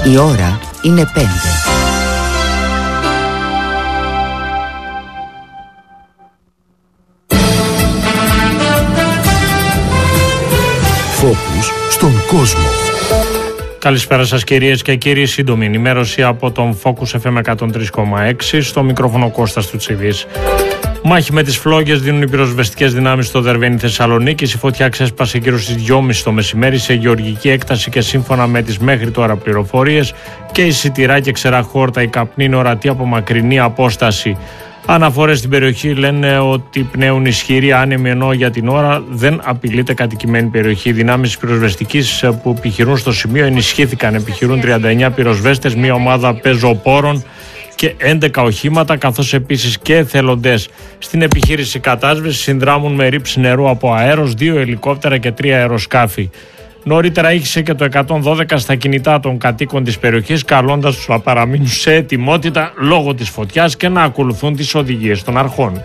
Η ώρα είναι 5. Φόκους στον κόσμο. Καλησπέρα σας κυρίες και κύριοι, σύντομη ενημέρωση από τον Focus FM 103,6, στο μικρόφωνο Κώστας Τουτσιδής. Μάχη με τις φλόγες δίνουν οι πυροσβεστικές δυνάμεις στο Δερβένι Θεσσαλονίκης. Η φωτιά ξέσπασε γύρω στις 2.30 το μεσημέρι σε γεωργική έκταση και σύμφωνα με τις μέχρι τώρα πληροφορίες και η σιτηρά και ξερά χόρτα, η καπνή είναι ορατή από μακρινή απόσταση. Αναφορές στην περιοχή λένε ότι πνέουν ισχυροί άνεμοι, ενώ για την ώρα δεν απειλείται κατοικημένη περιοχή. Οι δυνάμεις πυροσβεστικής που επιχειρούν στο σημείο ενισχύθηκαν. Επιχειρούν 39 πυροσβέστες, μια ομάδα πεζοπόρων και 11 οχήματα, καθώς επίσης και εθελοντές. Στην επιχείρηση κατάσβεσης συνδράμουν με ρήψη νερού από αέρος, 2 ελικόπτερα και 3 αεροσκάφη. Νωρίτερα ήχησε και το 112 στα κινητά των κατοίκων της περιοχής, καλώντας τους να παραμείνουν σε ετοιμότητα λόγω της φωτιάς και να ακολουθούν τις οδηγίες των αρχών.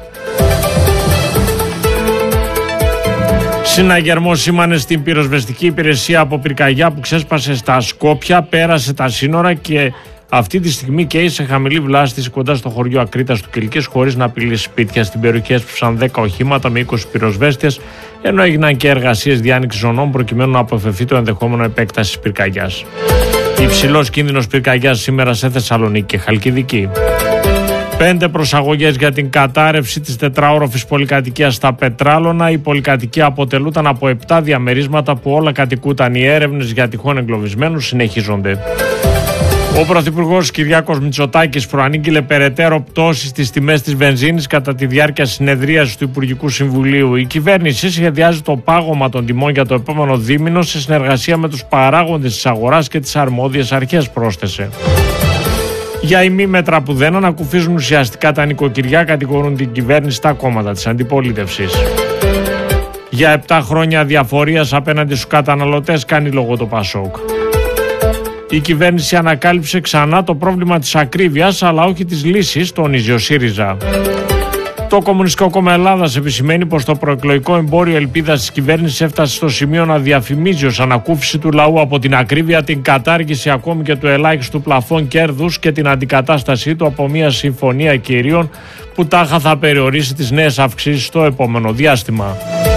Συναγερμός σήμανε στην πυροσβεστική υπηρεσία από πυρκαγιά που ξέσπασε στα Σκόπια, πέρασε τα σύνορα και αυτή τη στιγμή καίει σε χαμηλή βλάστηση κοντά στο χωριό Ακρίτας του Κιλκής, χωρίς να απειλεί σπίτια. Στην περιοχή έσπευσαν 10 οχήματα με 20 πυροσβέστες, ενώ έγιναν και εργασίες διάνοιξης ζωνών προκειμένου να αποφευθεί το ενδεχόμενο επέκτασης πυρκαγιάς. Υψηλός κίνδυνος πυρκαγιάς σήμερα σε Θεσσαλονίκη και Χαλκιδική. 5 προσαγωγές για την κατάρρευση της τετράωροφης πολυκατοικίας στα Πετράλωνα. Η πολυκατοικία αποτελούταν από 7 διαμερίσματα που όλα κατοικούταν. Οι έρευνες για τυχόν εγκλωβισμένους συνεχίζονται. Ο Πρωθυπουργός Κυριάκος Μητσοτάκης προανήγγειλε περαιτέρω πτώσεις στις τιμές της βενζίνης κατά τη διάρκεια συνεδρίασης του Υπουργικού Συμβουλίου. Η κυβέρνηση σχεδιάζει το πάγωμα των τιμών για το επόμενο δίμηνο σε συνεργασία με τους παράγοντες της αγοράς και τις αρμόδιες αρχές, πρόσθεσε. Για ημίμετρα που δεν ανακουφίζουν ουσιαστικά τα νοικοκυριά, κατηγορούν την κυβέρνηση τα κόμματα της αντιπολίτευσης. Για 7 χρόνια διαφορίας απέναντι στους καταναλωτές κάνει λόγο το ΠΑΣΟΚ. Η κυβέρνηση ανακάλυψε ξανά το πρόβλημα της ακρίβειας, αλλά όχι της λύσης, τονίζει ο ΣΥΡΙΖΑ. Το Κομμουνιστικό Κόμμα Ελλάδας επισημαίνει πως το προεκλογικό εμπόριο ελπίδας της κυβέρνησης έφτασε στο σημείο να διαφημίζει ως ανακούφιση του λαού από την ακρίβεια την κατάργηση ακόμη και του ελάχιστου πλαφών κέρδους και την αντικατάστασή του από μια συμφωνία κυρίων που τάχα θα περιορίσει τις νέες αυξήσεις στο επόμενο διάστημα.